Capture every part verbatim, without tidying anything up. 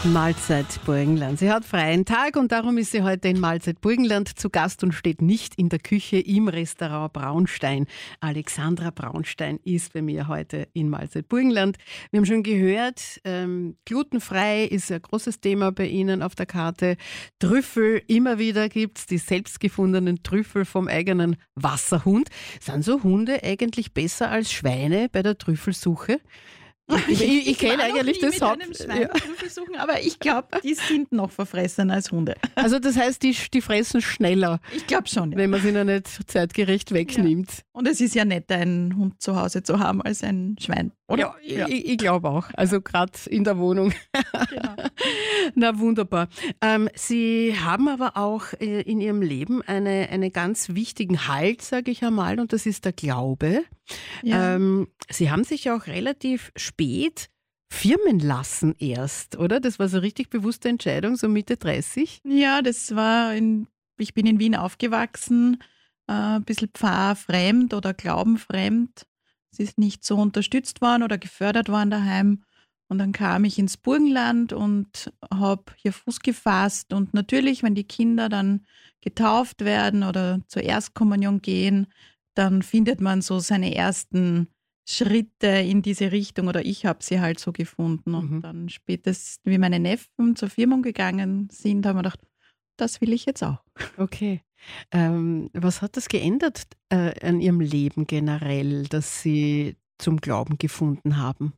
Mahlzeit Burgenland. Sie hat freien Tag und darum ist sie heute in Mahlzeit Burgenland zu Gast und steht nicht in der Küche im Restaurant Braunstein. Alexandra Braunstein ist bei mir heute in Mahlzeit Burgenland. Wir haben schon gehört, ähm, glutenfrei ist ein großes Thema bei Ihnen auf der Karte. Trüffel, immer wieder gibt es die selbstgefundenen Trüffel vom eigenen Wasserhund. Sind so Hunde eigentlich besser als Schweine bei der Trüffelsuche? Ich, ich, ich kenne eigentlich das Haupt... Ja. Suchen, aber ich glaube, die sind noch verfressener als Hunde. Also das heißt, die, die fressen schneller. Ich glaube schon, ja. Wenn man sie noch nicht zeitgerecht wegnimmt. Ja. Und es ist ja netter, einen Hund zu Hause zu haben als ein Schwein, oder? Ja, ja. Ich, ich glaube auch. Also gerade in der Wohnung. Genau. Na wunderbar. Ähm, sie haben aber auch in Ihrem Leben eine, einen ganz wichtigen Halt, sage ich einmal, und das ist der Glaube. Ja. Ähm, Sie haben sich auch relativ spät firmen lassen erst, oder? Das war so eine richtig bewusste Entscheidung, so Mitte dreißig? Ja, das war, in, ich bin in Wien aufgewachsen, äh, ein bisschen pfarrfremd oder glaubenfremd. Es ist nicht so unterstützt worden oder gefördert worden daheim. Und dann kam ich ins Burgenland und habe hier Fuß gefasst. Und natürlich, wenn die Kinder dann getauft werden oder zur Erstkommunion gehen, dann findet man so seine ersten Schritte in diese Richtung, oder ich habe sie halt so gefunden. Und mhm. dann spätestens, wie meine Neffen zur Firmung gegangen sind, haben wir gedacht, das will ich jetzt auch. Okay. Ähm, was hat das geändert äh, an Ihrem Leben generell, dass Sie zum Glauben gefunden haben?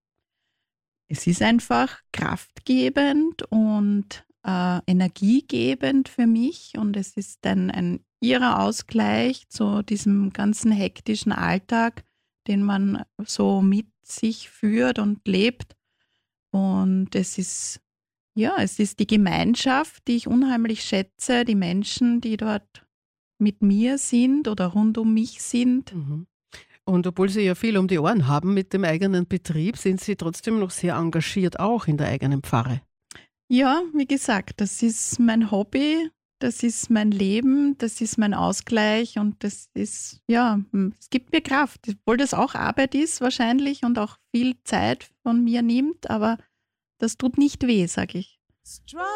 Es ist einfach kraftgebend und äh, energiegebend für mich, und es ist ein, ein irrer Ausgleich zu diesem ganzen hektischen Alltag, den man so mit sich führt und lebt. Und es ist, ja, es ist die Gemeinschaft, die ich unheimlich schätze, die Menschen, die dort mit mir sind oder rund um mich sind. Mhm. Und obwohl Sie ja viel um die Ohren haben mit dem eigenen Betrieb, sind Sie trotzdem noch sehr engagiert, auch in der eigenen Pfarre. Ja, wie gesagt, das ist mein Hobby, das ist mein Leben, das ist mein Ausgleich, und das ist, ja, es gibt mir Kraft. Obwohl das auch Arbeit ist wahrscheinlich und auch viel Zeit von mir nimmt, aber das tut nicht weh, sage ich.